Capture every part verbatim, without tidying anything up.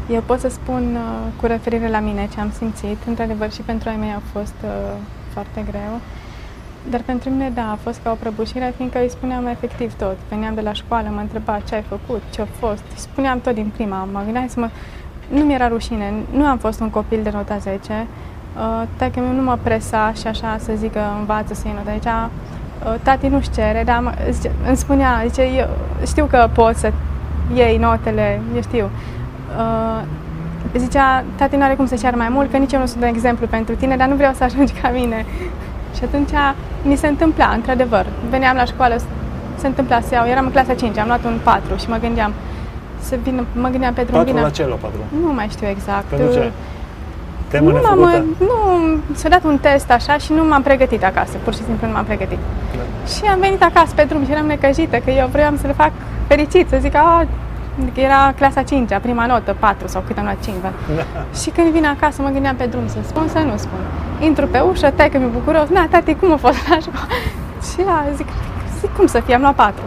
Eu pot să spun uh, cu referire la mine ce am simțit. Într-adevăr, și pentru ai mei a fost uh, foarte greu. Dar pentru mine, da, a fost ca o prăbușire, fiindcă îi spuneam efectiv tot. Veneam de la școală, mă întreba ce ai făcut, ce a fost. Îi spuneam tot din prima. Mă gândeam să mă... Nu mi-era rușine. Nu am fost un copil de nota zece. Uh, Taică meu nu mă presa și așa să zică învață să iei nota. Zicea, uh, tati nu-și cere, dar mă, zice, îmi spunea, zice, eu știu că poți să iei notele, eu știu. Uh, zicea, tati nu are cum să ceară mai mult, că nici eu nu sunt un exemplu pentru tine, dar nu vreau să ajungi ca mine. Și atunci mi se întâmpla, într-adevăr. Veneam la școală, se întâmpla să iau, eram în clasa a cincea, am luat un patru și mă gândeam să vină, mă gândeam pe drum. patru la ce la patru? Nu mai știu exact. Pentru ce? Temă nu nefăcută? m-am, nu, s-a dat un test așa și nu m-am pregătit acasă, pur și simplu nu m-am pregătit. Da. Și am venit acasă pe drum și eram necăjită, că eu vreau să le fac fericit, să zic, a, era clasa a cincea, prima notă, patru sau cât am luat cinci. Da. Și când vin acasă mă gândeam pe drum să spun, să nu spun. Intru pe ușă, taică mi-e bucuros, na, tati, cum a fost la școală? Și a, zic, zic, cum să fie, am luat patru.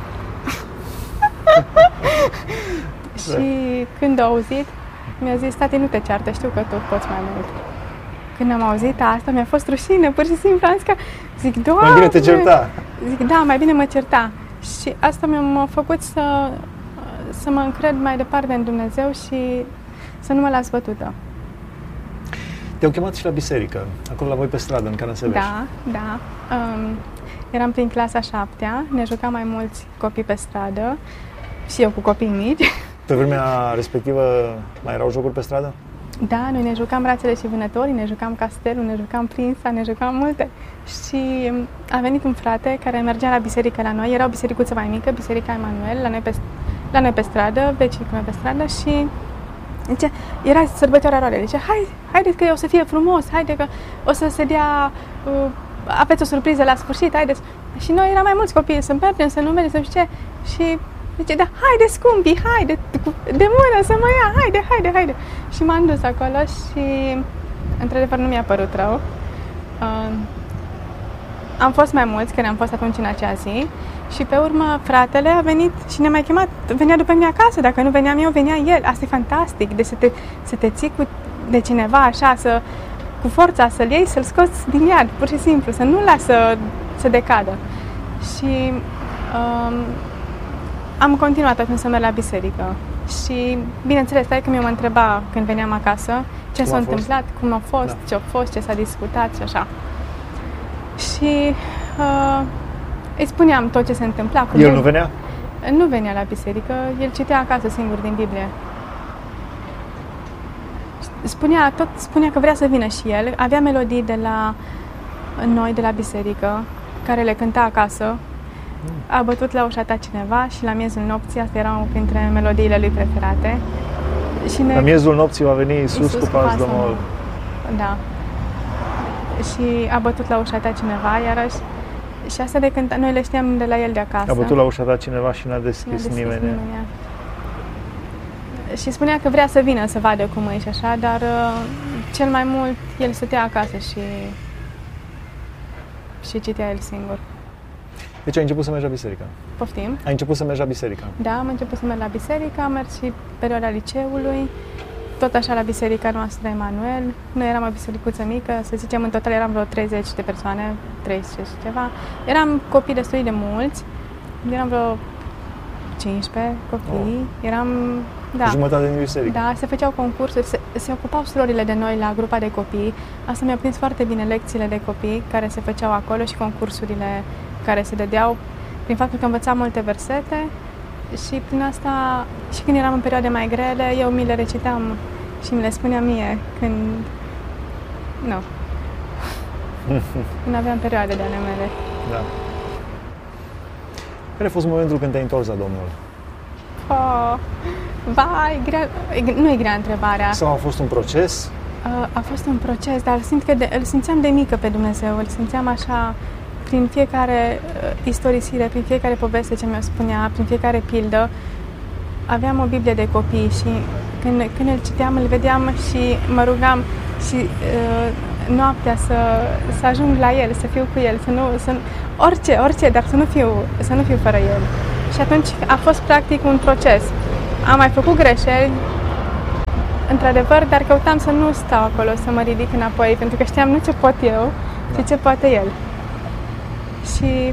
Și când a auzit, mi-a zis, tati, nu te ceartă, știu că tu poți mai mult. Când am auzit asta, mi-a fost rușine, pur și simplu, am zis că, zic, Doamne, mai bine te certa. Zic, da, mai bine mă certa. Și asta mi-a făcut să, să mă încred mai departe în Dumnezeu și să nu mă las bătută. Te-au chemat și la biserică, acolo la voi pe stradă, în Canăsebeș. Da, da. Um, eram prin clasa a șaptea, ne jucam mai mulți copii pe stradă și eu cu copii mici. Pe vremea respectivă mai erau jocuri pe stradă? Da, noi ne jucam Brațele și Vânătorii, ne jucam Castelul, ne jucam Prința, ne jucam multe. Și a venit un frate care mergea la biserică la noi, era o bisericuță mai mică, Biserica Emanuel, la noi pe, la noi pe stradă, vecii cu noi pe stradă și zice, era sărbătoarea Roarei, zice, hai, haideți că o să fie frumos, haide că o să se dea, uh, aveți o surpriză la sfârșit, haideți. Și noi eram mai mulți copii, să mergem, să nu mergem, să nu știu ce. Și zice, da, haide scumpii, haide, de mână să mă ia, haide, haide, haide. Și m-am dus acolo și, într-adevăr, nu mi-a părut rău. Uh, am fost mai mulți, că ne-am fost atunci în acea zi. Și pe urmă, fratele a venit și ne-a mai chemat, venea după mine acasă, dacă nu veneam eu, venea el. Asta e fantastic, de să te, să te ții cu, de cineva așa, să, cu forța să-l iei, să-l scoți din iad, pur și simplu, să nu-l lasă să, să decadă. Și um, am continuat atunci să merg la biserică. Și, bineînțeles, stai că mi-o mă întreba când veneam acasă ce s-a întâmplat, cum a fost, da. ce a fost, ce s-a discutat și așa. Și uh, îi spuneam tot ce se întâmpla. El el nu venea? Nu venea la biserică, el citea acasă singur din Biblie. Spunea, tot spunea că vrea să vină și el. Avea melodii de la noi, de la biserică, care le cânta acasă. A bătut la ușa ta cineva și la miezul nopții, astea erau printre melodiile lui preferate. Și ne... La miezul nopții va veni Iisus, Iisus cu pas Domnul. Da. Și a bătut la ușa ta cineva, iarăși. Și asta de când noi le știam de la el de acasă. A bătut la ușa ta cineva și n-a deschis, n-a deschis nimeni. nimeni. Și spunea că vrea să vină să vadă cum e și așa, dar uh, cel mai mult el stătea acasă și, și citea el singur. Deci ai început să mergi la biserică? Poftim? Ai început să mergi la biserică? Da, am început să merg la biserică, am mers și perioada liceului, tot așa la biserica noastră Emanuel. Noi eram o bisericuță mică, să zicem, în total eram vreo treizeci de persoane, treizeci și ceva. Eram copii destul de mulți, eram vreo cincisprezece copii, oh. eram... Da. Jumătate din biserică. Da, se făceau concursuri, se, se ocupau surorile de noi la grupa de copii. Asta mi-a prins foarte bine, lecțiile de copii care se făceau acolo și concursurile care se dădeau prin faptul că învățam multe versete și prin asta, și când eram în perioade mai grele, eu mi le recitam și mi le spuneam mie când... Nu. Când aveam perioade de ale mele. Da. Care a fost momentul când te-ai întors la Domnul? Oh, vai, grea, nu e grea întrebarea. Sau a fost un proces? A fost un proces, dar simt că de, îl simțeam de mică pe Dumnezeu, îl simțeam așa prin fiecare uh, istorisire, prin fiecare poveste ce mi-o spunea, prin fiecare pildă. Aveam o Biblie de copii și când, când îl citeam, îl vedeam și mă rugam și uh, noaptea să, să ajung la el, să fiu cu el, să nu, să, orice, orice, dar să nu fiu, să nu fiu fără el. Și atunci a fost practic un proces. Am mai făcut greșeli, într-adevăr, dar căutam să nu stau acolo, să mă ridic înapoi, pentru că știam nu ce pot eu, ci ce poate el. Și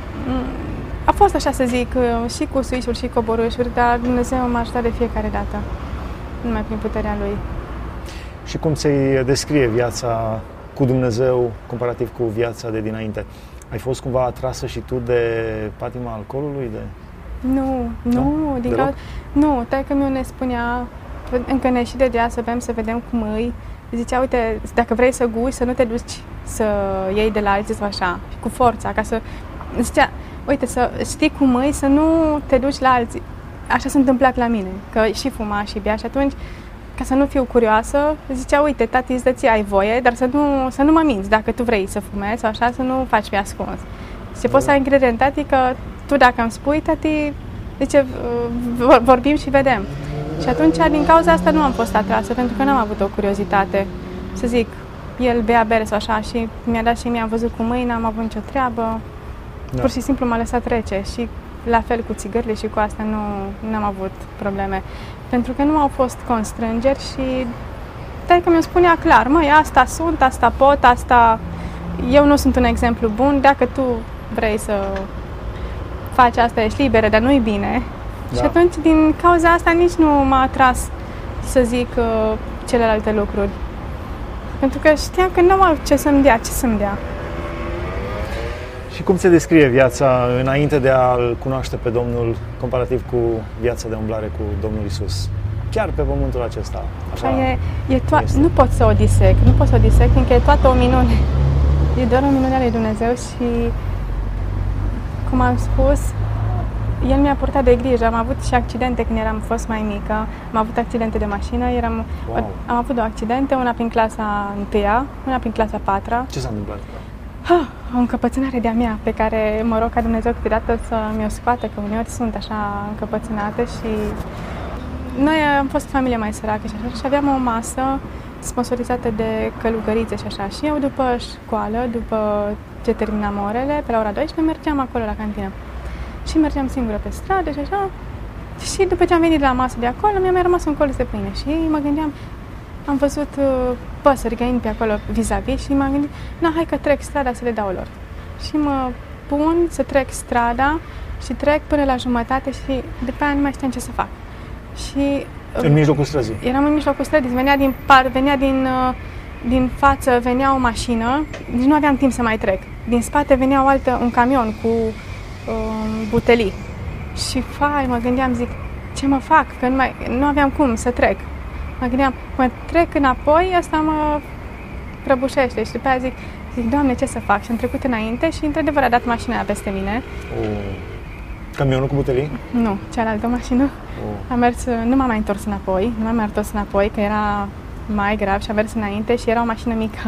a fost, așa să zic, și cu suișuri și coborâșuri, dar Dumnezeu m-a ajutat de fiecare dată, numai prin puterea Lui. Și cum ți-ai descrie viața cu Dumnezeu comparativ cu viața de dinainte? Ai fost cumva atrasă și tu de patima alcoolului? De... Nu, nu, nu din cauza... Nu, taică-miu ne spunea, încă ne și dădea să bem, să vedem cum îi. Zicea, uite, dacă vrei să guși, să nu te duci să iei de la alții sau așa, cu forța, ca să... Zicea, uite, să știi cum îi, să nu te duci la alții. Așa s-a întâmplat la mine, că și fuma și bea și atunci, ca să nu fiu curioasă, zicea, uite, tati, îți dă ție, ai voie, dar să nu, să nu mă minți, dacă tu vrei să fumezi sau așa, să nu faci pe ascuns. Și poți să ai încredere în tati că tu dacă îmi spui, tati, zice, vorbim și vedem. Și atunci, din cauza asta, nu am fost atrasă, pentru că n-am avut o curiozitate, să zic, el bea bere sau așa și mi-a dat și mi-a văzut cu mâini, n-am avut nicio treabă, da. Pur și simplu m-a lăsat trece și la fel cu țigările și cu asta nu am avut probleme. Pentru că nu au fost constrângeri și taică mi-o spunea clar, măi, asta sunt, asta pot, asta... Eu nu sunt un exemplu bun, dacă tu vrei să faci asta, ești liberă, dar nu-i bine. Da. Și atunci, din cauza asta, nici nu m-a atras să zic uh, celelalte lucruri. Pentru că știam că nu am ce să-mi dea, ce să-mi dea. Și cum se descrie viața înainte de a-L cunoaște pe Domnul, comparativ cu viața de umblare cu Domnul Iisus? Chiar pe pământul acesta. Așa e, e to- nu pot să o disec, nu pot să o disec, fiindcă e toată o minune. E doar o minune a lui Dumnezeu și, cum am spus, El mi-a purtat de grijă. Am avut și accidente când eram fost mai mică. Am avut accidente de mașină. Eram, wow. Am avut două accidente, una prin clasa întâia, una prin clasa patra. Ce s-a întâmplat? Ha, o încăpățânare de-a mea, pe care mă rog ca Dumnezeu câteodată să mi-o scoată, că uneori sunt așa încăpățânată și... Noi am fost familie mai săracă și așa și aveam o masă sponsorizată de călugărițe și așa. Și eu după școală, după ce terminam orele, pe la ora douăsprezece, mergeam acolo la cantină. Și mergeam singură pe stradă și așa. Și după ce am venit la masă de acolo, mi-a mai rămas un colț de pâine și mă gândeam, am văzut uh, păsări găini pe acolo vis-a-vis și m-am gândit, na, hai că trec strada să le dau lor. Și mă pun să trec strada și trec până la jumătate și după aia nu mai știam ce să fac. Și în mijlocul străzii. Eram în mijlocul străzii, venea din par, venea din, din față, venea o mașină, deci nu aveam timp să mai trec. Din spate venea o altă, un camion cu um, butelii. Și fai, mă gândeam, zic, ce mă fac? Că nu, mai, nu aveam cum să trec. Mă gândeam, mă trec înapoi, asta mă prăbușește. Și după aia zic, zic, Doamne, ce să fac? Și am trecut înainte și într-adevăr a dat mașina aia peste mine. Oh. Camionul cu butelii? Nu, cealaltă mașină. Oh. Am mers, nu m-am mai întors înapoi, nu m-am mai întors înapoi, că era mai grav și am mers înainte și era o mașină mică.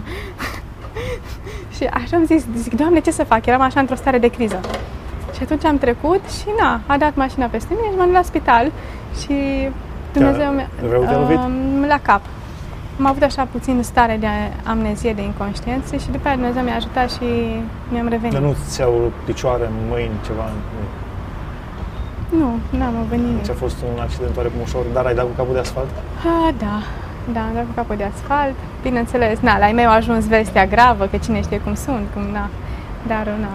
Și așa am zis, zic, Doamne, ce să fac? Eram așa într-o stare de criză. Și atunci am trecut și na, a dat mașina peste mine și m-am dus la spital și Dumnezeu mi-a... Um, la cap. Am avut așa puțin stare de amnezie, de inconștiență și după aia Dumnezeu mi-a ajutat și mi-am revenit. Dar nu ți-au picioare, mâini, ceva? Nu, n-am avut nimic. Deci a fost un accident oarecum ușor, dar ai dat cu capul de asfalt? Ah, da, da, am dat cu capul de asfalt. Bineînțeles, na, la ei mei a ajuns vestea gravă, că cine știe cum sunt, cum na, dar na.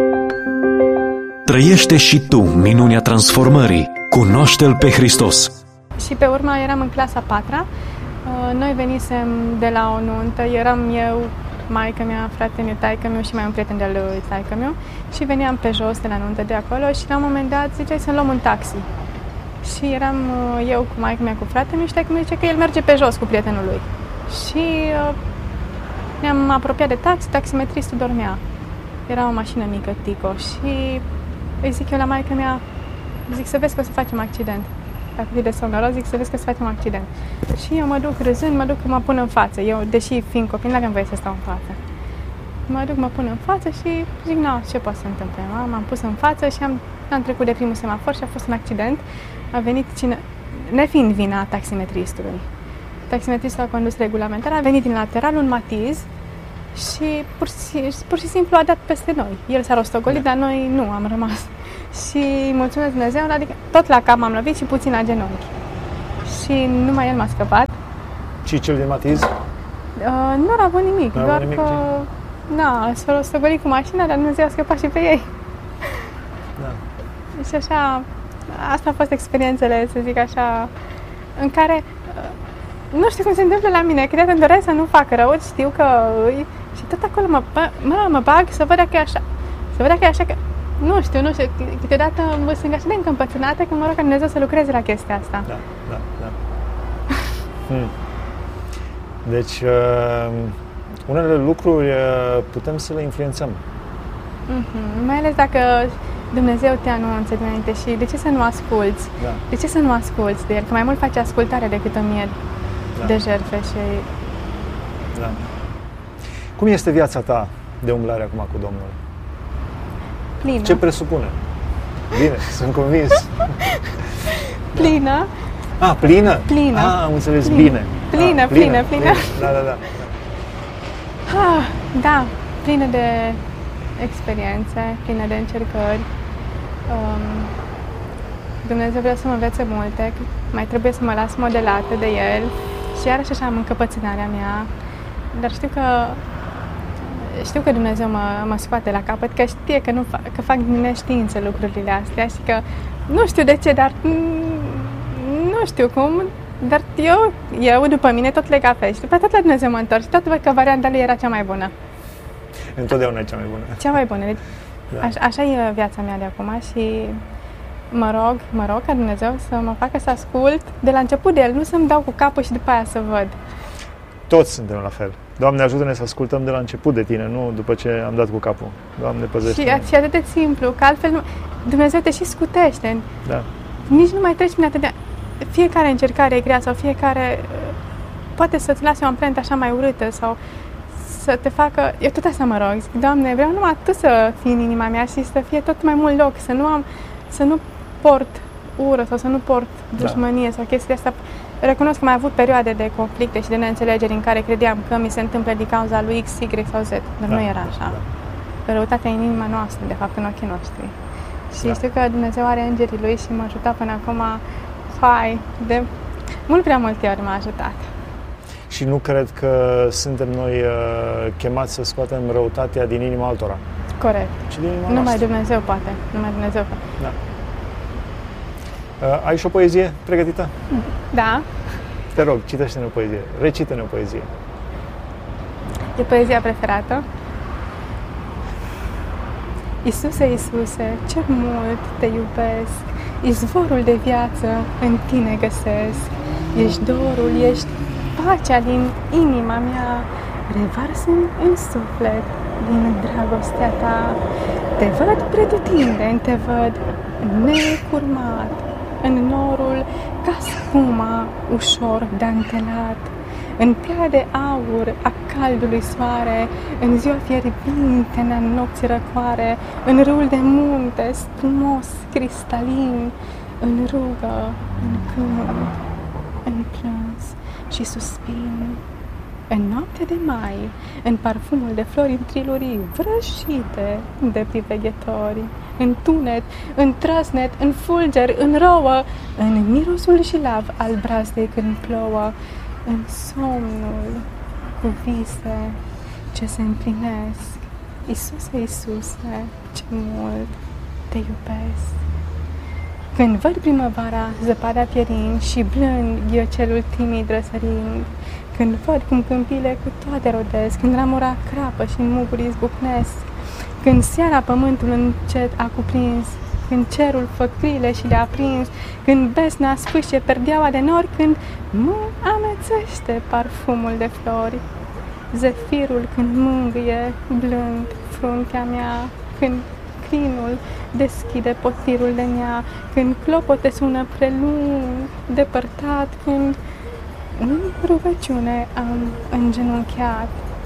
Trăiește și tu minunea transformării. Cunoaște-L pe Hristos. Și pe urmă eram în clasa patra. Noi venisem de la o nuntă, eram eu, maică-mea, fratele-meu, taică-meu și mai un prieten de-al lui taică-meu și veneam pe jos de la nuntă de acolo și la un moment dat ziceai să luăm un taxi. Și eram eu cu maică-mea, cu fratele-meu și taică-meu zice că el merge pe jos cu prietenul lui. Și uh, ne-am apropiat de taxi, taximetristul dormea. Era o mașină mică, Tico, și îi zic eu la maică-mea, zic să vezi că o să facem accident. Dacă fii de somnoros, zic să vezi că o să facem accident. Și eu mă duc râzând, mă duc, mă pun în față. Eu, deși fiind copil, n-aveam voie să stau în față. Mă duc, mă pun în față și zic, nu, ce poate să întâmple? M-am pus în față și am, am trecut de primul semafor și a fost un accident. A venit cine, nefiind vina taximetristului. Taximetristul a condus regulamentar, a venit din lateral un Matiz și pur și, pur și simplu a dat peste noi. El s-a rostogolit, da. Dar noi nu am rămas. Și mulțumesc Dumnezeu, adică tot la cap m-am lovit și puțin la genunchi. Și numai el m-a scăpat. Și cel din Matiz? Uh, nu au avut nimic, N-au doar avut nimic, că na, s-au stăgolit cu mașina, dar Dumnezeu a scăpat și pe ei. Da. Și așa, asta au fost experiențele, să zic așa, în care uh, nu știu cum se întâmplă la mine, câteodată îmi doresc să nu fac rău, știu că îi, și tot acolo mă, mă, mă bag să văd dacă e așa, să văd dacă e așa, că nu știu, nu știu, câteodată mă sunt așa de încăpățânată că mă rog ca Dumnezeu să lucreze la chestia asta. Da, da, da. hmm. Deci, uh, unele lucruri uh, putem să le influențăm. Mm-hmm. Mai ales dacă Dumnezeu te anunță dinainte și de ce să nu asculți? Da. De ce să nu asculți de El? Că mai mult face ascultare decât o mie Da. de jertfe și... Da. Cum este viața ta de umblare acum cu Domnul? Plină. Ce presupune? Bine, sunt convins. Plină. Ah, plină? Plină. Ah, am înțeles, Plină. bine. Plină, ah, plină, plină. Da, da, da. Ah, da, plină de experiențe, plină de încercări. Um, Dumnezeu vrea să mă învețe multe, mai trebuie să mă las modelată de El și iarăși așa am încăpățânarea mea, dar știu că știu că Dumnezeu mă, mă scoate la capăt, că știe că, nu fac, că fac din neștiință lucrurile astea și că nu știu de ce, dar nu știu cum, dar eu, eu după mine tot leg fel și după tot la Dumnezeu mă întorc și tot văd că varianta lui era cea mai bună. Întotdeauna e cea mai bună. Cea mai bună. Deci, Da. Așa, așa e viața mea de acum și mă rog, mă rog ca Dumnezeu să mă facă să ascult de la început de El, nu să-mi dau cu capul și după aia să văd. Toți suntem la fel. Doamne, ajută-ne să ascultăm de la început de Tine, nu după ce am dat cu capul. Doamne, păzește-ne. Și, și atât de simplu, că altfel nu, Dumnezeu te și scutește. Da. Nici nu mai treci prin atât de... Fiecare încercare e grea sau fiecare poate să-ți lase o amprentă așa mai urâtă sau să te facă... Eu tot asta mă rog, zic, Doamne, vreau numai Tu să fii în inima mea și să fie tot mai mult loc, să nu am, să nu port ură sau să nu port dușmănie sau chestia asta. Recunosc că am avut perioade de conflicte și de neînțelegeri în care credeam că mi se întâmplă din cauza lui X, Y sau Z, dar Da, nu era așa. da. Răutatea în inima noastră, de fapt, în ochii noștri. Și Da. știu că Dumnezeu are îngerii Lui și m-a ajutat până acum, hai, de mult prea multe ori m-a ajutat. Și nu cred că suntem noi uh, chemați să scoatem răutatea din inima altora, Corect. ci din inima Numai noastră. Dumnezeu poate. Numai Dumnezeu poate. Da. Uh, ai și o poezie pregătită? Da, Te rog, citește-ne o poezie. Recită-ne o poezie. e poezia preferată. Iisuse, Iisuse, ce mult te iubesc, izvorul de viață în Tine găsesc. Ești dorul, ești pacea din inima mea, revarsă-mi în suflet din dragostea Ta. Te văd pretutindeni, te văd necurmat, în norul ca spuma ușor dantelat, în tea de aur a caldului soare, în ziua fierbinte, în nopți răcoare, în râul de munte spumos, cristalin, în rugă, în cânt, în plâns și suspin. În noapte de mai, în parfumul de flori în trilurii vrăjite de priveghetori, în tunet, în trăsnet, în fulger, în rouă, în mirosul jilav al brazdei când plouă, în somnul cu vise ce se împlinesc. Iisuse, Iisuse, ce mult te iubesc. Când văd primăvara, zăpada pierind și blând ghiocelul timid răsărind, când văd cum câmpile cu toate rodesc, când ramura crapă și în muguri izbucnesc, când seara pământul încet a cuprins, când cerul făcrile și le-a prins, când besna sfâșie perdeaua de nori, când mă amețește parfumul de flori, zefirul când mângâie blând fruntea mea, când crinul deschide potirul de nea, când clopote sună prelung, depărtat, când în rugăciune am îngenunchiat.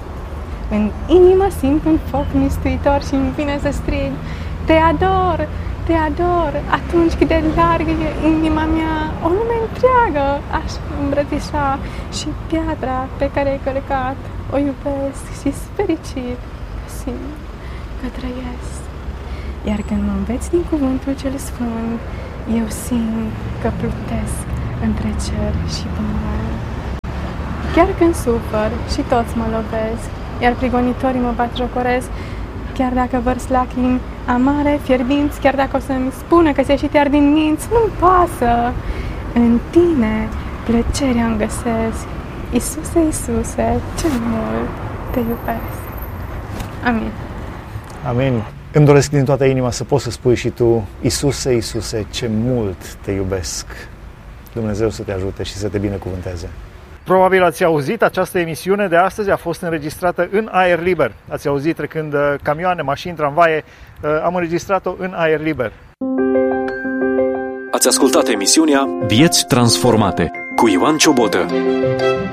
În inimă simt un foc mistuitor și îmi vine să strig: te ador, te ador, atunci cât de largă e inima mea, o lume întreagă aș îmbrățișa și piatra pe care ai călcat o iubesc și fericit că simt că trăiesc. Iar când mă înveți din cuvântul cel sfânt, eu simt că plutesc între cer și pământ. chiar când sufăr și toți mă lovesc, iar prigonitorii mă batjocoresc, chiar dacă vărs lacrimi amare, fierbinți, chiar dacă o să-mi spună că ți-ai ieșit iar din minți, nu-mi pasă. În tine plăcerea îmi găsesc. Iisuse, Iisuse, ce mult te iubesc. Amin. Amin. Îmi doresc din toată inima să poți să spui și tu: Iisuse, Iisuse, ce mult te iubesc. Dumnezeu să te ajute și să te binecuvânteze. Probabil ați auzit, această emisiune de astăzi a fost înregistrată în aer liber. Ați auzit trecând camioane, mașini, tramvaie, am înregistrat-o în aer liber. Ați ascultat emisiunea Vieți transformate cu Ioan Ciobotă.